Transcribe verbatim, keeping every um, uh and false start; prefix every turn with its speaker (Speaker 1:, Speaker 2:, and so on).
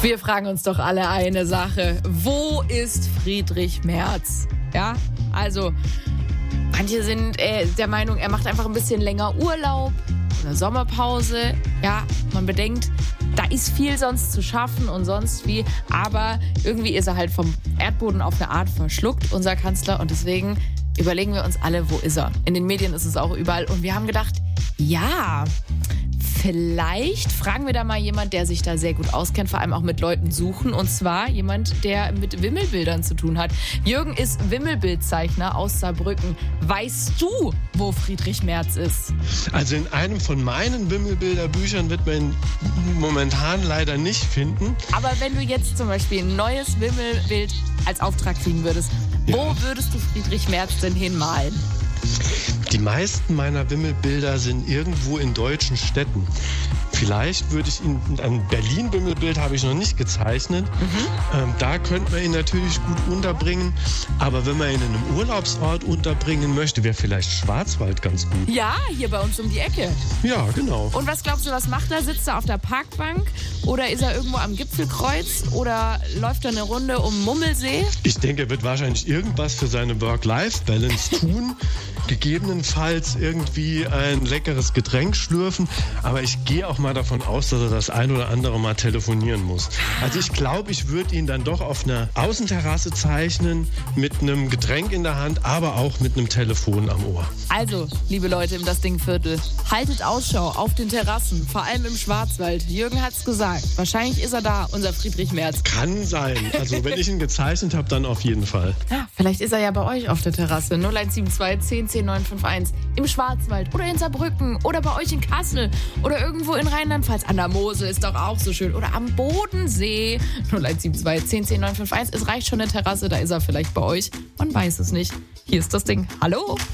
Speaker 1: Wir fragen uns doch alle eine Sache. Wo ist Friedrich Merz? Ja, also manche sind äh, der Meinung, er macht einfach ein bisschen länger Urlaub oder Sommerpause. Ja, man bedenkt, da ist viel sonst zu schaffen und sonst wie. Aber irgendwie ist er halt vom Erdboden auf eine Art verschluckt, unser Kanzler. Und deswegen überlegen wir uns alle, wo ist er? In den Medien ist es auch überall. Und wir haben gedacht, ja, vielleicht fragen wir da mal jemand, der sich da sehr gut auskennt, vor allem auch mit Leuten suchen. Und zwar jemand, der mit Wimmelbildern zu tun hat. Jürgen ist Wimmelbildzeichner aus Saarbrücken. Weißt du, wo Friedrich Merz ist?
Speaker 2: Also in einem von meinen Wimmelbilderbüchern wird man ihn momentan leider nicht finden.
Speaker 1: Aber wenn du jetzt zum Beispiel ein neues Wimmelbild als Auftrag kriegen würdest, wo
Speaker 2: Ja.
Speaker 1: würdest du Friedrich Merz denn hinmalen?
Speaker 2: Die meisten meiner Wimmelbilder sind irgendwo in deutschen Städten. Vielleicht würde ich ihn, ein Berlin-Wimmelbild habe ich noch nicht gezeichnet. Mhm. Ähm, da könnte man ihn natürlich gut unterbringen. Aber wenn man ihn in einem Urlaubsort unterbringen möchte, wäre vielleicht Schwarzwald ganz gut.
Speaker 1: Ja, hier bei uns um die Ecke.
Speaker 2: Ja, genau.
Speaker 1: Und was glaubst du, was macht er? Sitzt er auf der Parkbank? Oder ist er irgendwo am Gipfelkreuz? Oder läuft er eine Runde um Mummelsee?
Speaker 2: Ich denke, er wird wahrscheinlich irgendwas für seine Work-Life-Balance tun. Gegebenenfalls irgendwie ein leckeres Getränk schlürfen. Aber ich gehe auch mal davon aus, dass er das ein oder andere Mal telefonieren muss. Also ich glaube, ich würde ihn dann doch auf einer Außenterrasse zeichnen, mit einem Getränk in der Hand, aber auch mit einem Telefon am Ohr.
Speaker 1: Also, liebe Leute im Das Ding-Viertel, haltet Ausschau auf den Terrassen, vor allem im Schwarzwald. Jürgen hat's gesagt. Wahrscheinlich ist er da, unser Friedrich Merz.
Speaker 2: Kann sein. Also wenn ich ihn gezeichnet habe, dann auf jeden Fall.
Speaker 1: Ja, vielleicht ist er ja bei euch auf der Terrasse. null eins sieben zwei zehn zehn neun fünf eins im Schwarzwald oder in Saarbrücken oder bei euch in Kassel oder irgendwo in Rheinland-Pfalz. An der Mosel ist doch auch so schön. Oder am Bodensee. null eins sieben zwei zehn zehn neun fünf eins. Es reicht schon eine Terrasse, da ist er vielleicht bei euch. Man weiß es nicht. Hier ist das Ding. Hallo?